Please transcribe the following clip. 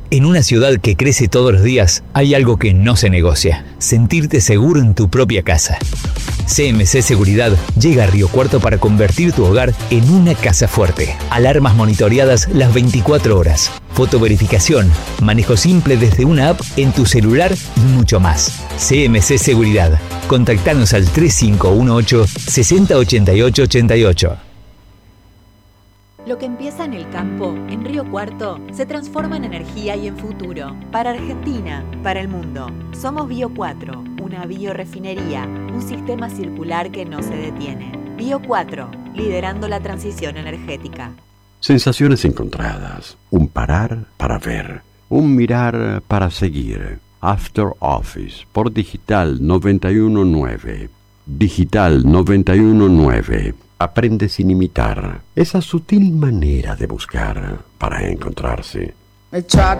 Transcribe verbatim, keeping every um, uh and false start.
En una ciudad que crece todos los días, hay algo que no se negocia: sentirte seguro en tu propia casa. C M C Seguridad llega a Río Cuarto para convertir tu hogar en una casa fuerte. Alarmas monitoreadas las veinticuatro horas, fotoverificación, manejo simple desde una app en tu celular y mucho más. C M C Seguridad. Contactanos al tres cinco uno ocho, seis cero ocho ocho ocho ocho. Lo que empieza en el campo, en Río Cuarto, se transforma en energía y en futuro. Para Argentina, para el mundo. Somos Bio cuatro, una biorefinería, un sistema circular que no se detiene. Bio cuatro, liderando la transición energética. Sensaciones encontradas. Un parar para ver. Un mirar para seguir. After Office por Digital noventa y uno nueve. Digital noventa y uno nueve. Aprende sin imitar. Esa sutil manera de buscar para encontrarse.